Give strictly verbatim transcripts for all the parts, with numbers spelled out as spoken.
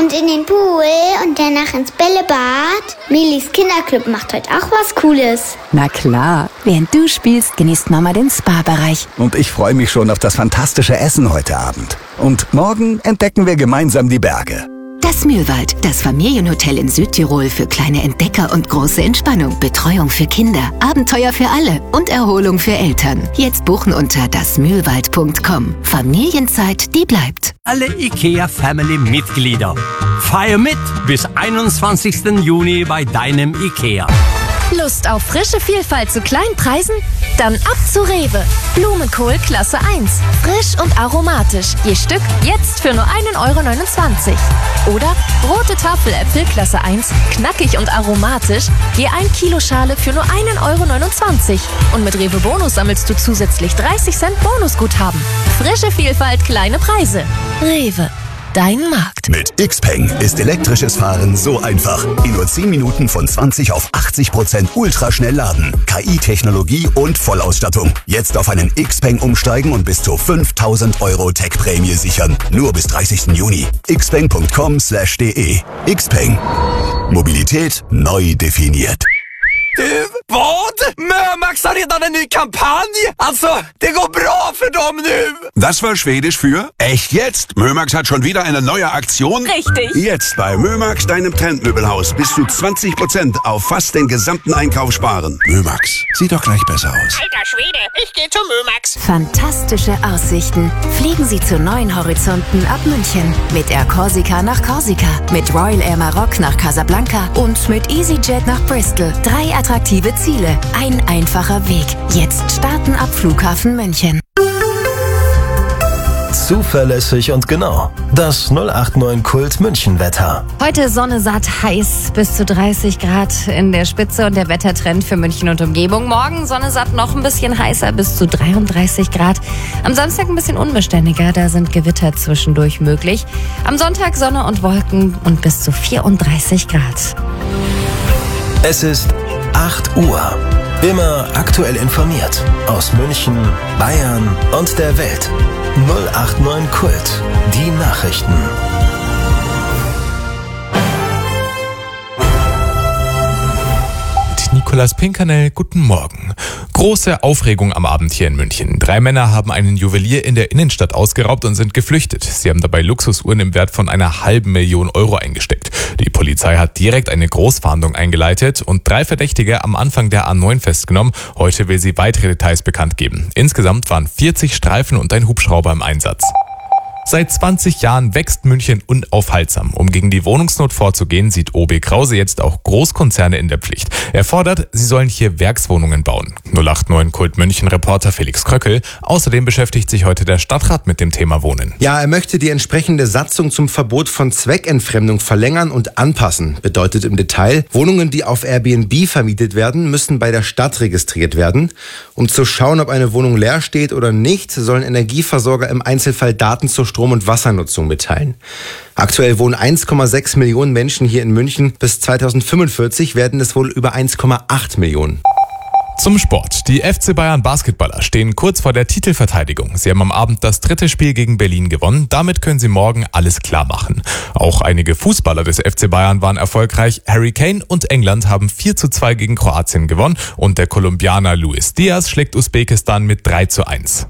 Und in den Pool und danach ins Bällebad. Milis Kinderclub macht heute auch was Cooles. Na klar, während du spielst, genießt Mama den Spa-Bereich. Und ich freue mich schon auf das fantastische Essen heute Abend. Und morgen entdecken wir gemeinsam die Berge. Das Mühlwald, das Familienhotel in Südtirol für kleine Entdecker und große Entspannung. Betreuung für Kinder, Abenteuer für alle und Erholung für Eltern. Jetzt buchen unter das mühlwald punkt com. Familienzeit, die bleibt. Alle IKEA-Family-Mitglieder, feier mit bis einundzwanzigsten Juni bei deinem IKEA. Lust auf frische Vielfalt zu kleinen Preisen? Dann ab zu Rewe. Blumenkohl Klasse eins. Frisch und aromatisch. Je Stück jetzt für nur ein Euro neunundzwanzig. Oder rote Tafeläpfel Klasse eins. Knackig und aromatisch. Je ein Kilo Schale für nur ein Euro neunundzwanzig. Und mit Rewe Bonus sammelst du zusätzlich dreißig Cent Bonusguthaben. Frische Vielfalt, kleine Preise. Rewe. Dein Markt. Mit Xpeng ist elektrisches Fahren so einfach. In nur zehn Minuten von zwanzig auf achtzig Prozent ultraschnell laden. K I-Technologie und Vollausstattung. Jetzt auf einen Xpeng umsteigen und bis zu fünftausend Euro Tech-Prämie sichern. Nur bis dreißigsten Juni. xpeng punkt com slash de. Xpeng. Mobilität neu definiert. Du, vad? Mömax har redan en ny kampanj! Alltså, det går bra för dem nu! Das war Schwedisch für echt jetzt. Mömax hat schon wieder eine neue Aktion. Richtig. Jetzt bei Mömax, deinem Trendmöbelhaus, bis zu zwanzig Prozent auf fast den gesamten Einkauf sparen. Mömax, sieht doch gleich besser aus. Alter Schwede, ich gehe zu Mömax. Fantastische Aussichten. Fliegen Sie zu neuen Horizonten ab München. Mit Air Corsica nach Korsika, mit Royal Air Maroc nach Casablanca und mit EasyJet nach Bristol. Drei attraktive Ziele, ein einfacher Weg. Jetzt starten ab Flughafen München. Zuverlässig und genau. Das null acht neun Kult München Wetter. Heute Sonne satt heiß, bis zu dreißig Grad in der Spitze und der Wettertrend für München und Umgebung. Morgen Sonne satt noch ein bisschen heißer, bis zu dreiunddreißig Grad. Am Samstag ein bisschen unbeständiger, da sind Gewitter zwischendurch möglich. Am Sonntag Sonne und Wolken und bis zu vierunddreißig Grad. Es ist acht Uhr. Immer aktuell informiert. Aus München, Bayern und der Welt. null acht neun Kult. Die Nachrichten. Nikolaus Pinkernell, guten Morgen. Große Aufregung am Abend hier in München. Drei Männer haben einen Juwelier in der Innenstadt ausgeraubt und sind geflüchtet. Sie haben dabei Luxusuhren im Wert von einer halben Million Euro eingesteckt. Die Polizei hat direkt eine Großfahndung eingeleitet und drei Verdächtige am Anfang der A neun festgenommen. Heute will sie weitere Details bekannt geben. Insgesamt waren vierzig Streifen und ein Hubschrauber im Einsatz. Seit zwanzig Jahren wächst München unaufhaltsam. Um gegen die Wohnungsnot vorzugehen, sieht O B Krause jetzt auch Großkonzerne in der Pflicht. Er fordert, sie sollen hier Werkswohnungen bauen. null acht neun Kult München Reporter Felix Kröckel. Außerdem beschäftigt sich heute der Stadtrat mit dem Thema Wohnen. Ja, er möchte die entsprechende Satzung zum Verbot von Zweckentfremdung verlängern und anpassen. Bedeutet im Detail, Wohnungen, die auf Airbnb vermietet werden, müssen bei der Stadt registriert werden. Um zu schauen, ob eine Wohnung leer steht oder nicht, sollen Energieversorger im Einzelfall Daten zur Strom- und Wassernutzung mitteilen. Aktuell wohnen eins Komma sechs Millionen Menschen hier in München. Bis zweitausendfünfundvierzig werden es wohl über eins Komma acht Millionen. Zum Sport. Die F C Bayern Basketballer stehen kurz vor der Titelverteidigung. Sie haben am Abend das dritte Spiel gegen Berlin gewonnen. Damit können sie morgen alles klar machen. Auch einige Fußballer des F C Bayern waren erfolgreich. Harry Kane und England haben vier zu zwei gegen Kroatien gewonnen und der Kolumbianer Luis Diaz schlägt Usbekistan mit drei zu eins.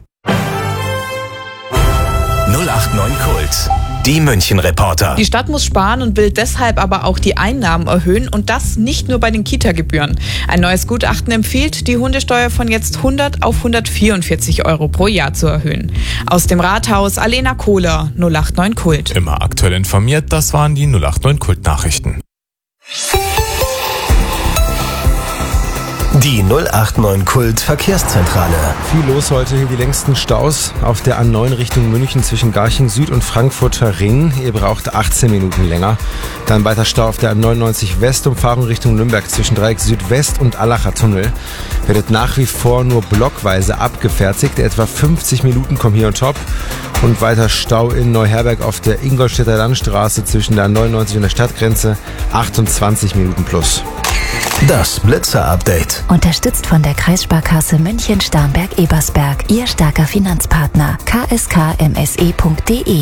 null acht neun Kult. Die München-Reporter. Die Stadt muss sparen und will deshalb aber auch die Einnahmen erhöhen und das nicht nur bei den Kita-Gebühren. Ein neues Gutachten empfiehlt, die Hundesteuer von jetzt hundert auf hundertvierundvierzig Euro pro Jahr zu erhöhen. Aus dem Rathaus Alena Kohler, null acht neun Kult. Immer aktuell informiert, das waren die null acht neun Kult-Nachrichten. Die null acht neun Kult Verkehrszentrale. Viel los heute, hier die längsten Staus auf der A neun Richtung München zwischen Garching Süd und Frankfurter Ring. Ihr braucht achtzehn Minuten länger. Dann weiter Stau auf der A neunundneunzig Westumfahrung Richtung Nürnberg zwischen Dreieck Südwest und Allacher Tunnel. Werdet nach wie vor nur blockweise abgefertigt. Etwa fünfzig Minuten kommen hier on top. Und weiter Stau in Neuherberg auf der Ingolstädter Landstraße zwischen der A neunundneunzig und der Stadtgrenze. achtundzwanzig Minuten plus. Das Blitzer-Update. Unterstützt von der Kreissparkasse München-Starnberg-Ebersberg. Ihr starker Finanzpartner. k s k m s e punkt d e